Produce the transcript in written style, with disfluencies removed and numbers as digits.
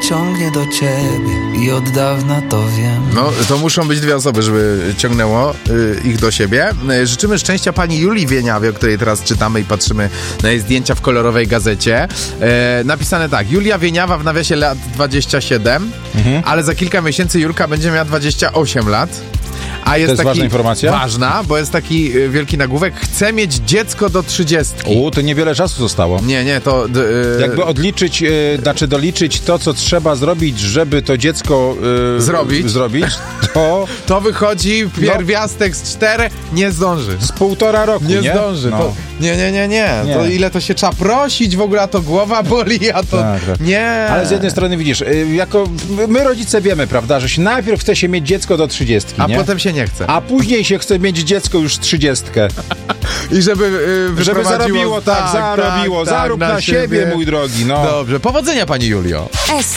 ciągnie do ciebie i od dawna to wiem. No, to muszą być dwie osoby, żeby ciągnęło ich do siebie. Życzymy szczęścia pani Julii Wieniawie, o której teraz czytamy i patrzymy na jej zdjęcia w kolorowej gazecie. Napisane tak: Julia Wieniawa w nawiasie lat 27, ale za kilka miesięcy Julka będzie miała 28 lat. A jest to jest ważna informacja? Ważna, bo jest taki wielki nagłówek: chce mieć dziecko do 30. To niewiele czasu zostało. Nie, to... Jakby odliczyć, doliczyć to, co trzeba zrobić, żeby to dziecko zrobić, to wychodzi pierwiastek z 4, nie zdąży. Z 1,5 roku, nie? Nie zdąży. No. To, nie. To ile to się trzeba prosić, w ogóle, a to głowa boli, a to... Tak. Nie. Ale z jednej strony widzisz, my rodzice wiemy, prawda, że najpierw chce się mieć dziecko do 30, a nie? potem się nie chce. A później się chce mieć dziecko już 30. I żeby zarobiło, zarobiło. Tak, Zarób na siebie, mój drogi. No. Dobrze, powodzenia pani Julio.